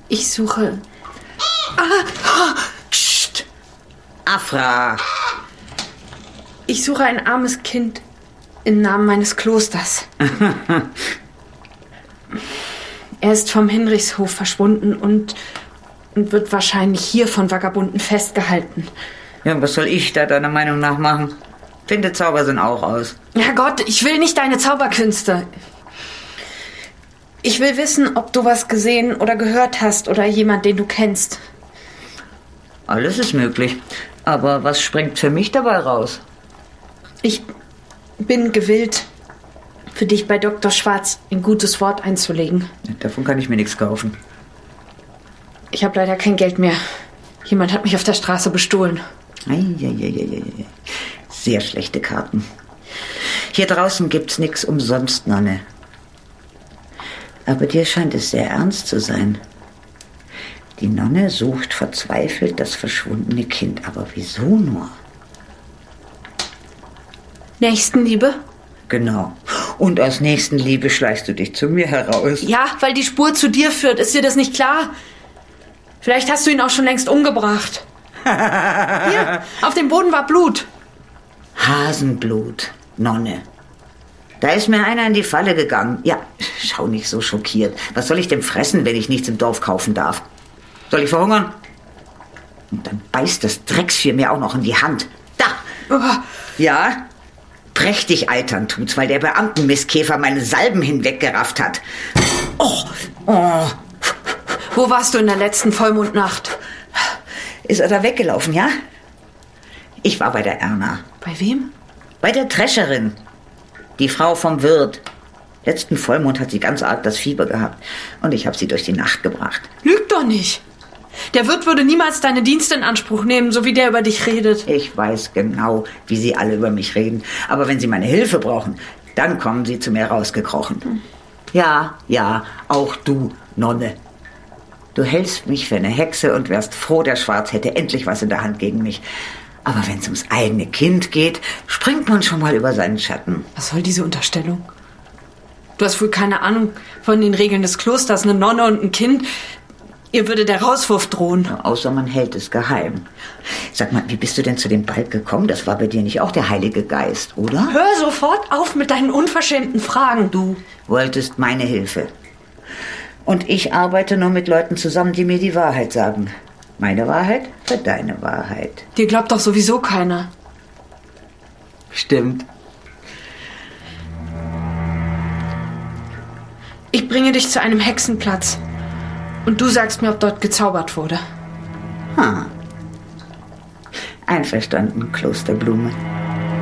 Ich suche... Psst! Afra! Ich suche ein armes Kind im Namen meines Klosters. Er ist vom Hinrichshof verschwunden und wird wahrscheinlich hier von Vagabunden festgehalten. Ja, was soll ich da deiner Meinung nach machen? Finde, Zauber sind auch aus. Ja Gott, ich will nicht deine Zauberkünste. Ich will wissen, ob du was gesehen oder gehört hast oder jemand, den du kennst. Alles ist möglich. Aber was springt für mich dabei raus? Ich bin gewillt, für dich bei Dr. Schwarz ein gutes Wort einzulegen. Davon kann ich mir nichts kaufen. Ich habe leider kein Geld mehr. Jemand hat mich auf der Straße bestohlen. Eieieiei. Sehr schlechte Karten. Hier draußen gibt's nichts umsonst, Nonne. Aber dir scheint es sehr ernst zu sein. Die Nonne sucht verzweifelt das verschwundene Kind. Aber wieso nur? Nächstenliebe? Genau. Und aus Nächstenliebe schleichst du dich zu mir heraus. Ja, weil die Spur zu dir führt. Ist dir das nicht klar? Vielleicht hast du ihn auch schon längst umgebracht. Hier, auf dem Boden war Blut. Hasenblut, Nonne. Da ist mir einer in die Falle gegangen. Ja, schau nicht so schockiert. Was soll ich denn fressen, wenn ich nichts im Dorf kaufen darf? Soll ich verhungern? Und dann beißt das Drecksvieh mir auch noch in die Hand. Da! Oh. Ja, prächtig eitern tut's, weil der Beamtenmistkäfer meine Salben hinweggerafft hat. Oh! Wo warst du in der letzten Vollmondnacht? Ist er da weggelaufen, ja? Ich war bei der Erna. Bei wem? Bei der Drescherin. Die Frau vom Wirt. Letzten Vollmond hat sie ganz arg das Fieber gehabt. Und ich habe sie durch die Nacht gebracht. Lüg doch nicht. Der Wirt würde niemals deine Dienste in Anspruch nehmen, so wie der über dich redet. Ich weiß genau, wie sie alle über mich reden. Aber wenn sie meine Hilfe brauchen, dann kommen sie zu mir rausgekrochen. Ja, auch du, Nonne. Du hältst mich für eine Hexe und wärst froh, der Schwarz hätte endlich was in der Hand gegen mich. Aber wenn es ums eigene Kind geht, springt man schon mal über seinen Schatten. Was soll diese Unterstellung? Du hast wohl keine Ahnung von den Regeln des Klosters. Eine Nonne und ein Kind, ihr würde der Rauswurf drohen. Ja, außer man hält es geheim. Sag mal, wie bist du denn zu dem Balg gekommen? Das war bei dir nicht auch der Heilige Geist, oder? Hör sofort auf mit deinen unverschämten Fragen. Du wolltest meine Hilfe. Und ich arbeite nur mit Leuten zusammen, die mir die Wahrheit sagen. Meine Wahrheit für deine Wahrheit. Dir glaubt doch sowieso keiner. Stimmt. Ich bringe dich zu einem Hexenplatz. Und du sagst mir, ob dort gezaubert wurde. Einverstanden, Klosterblume.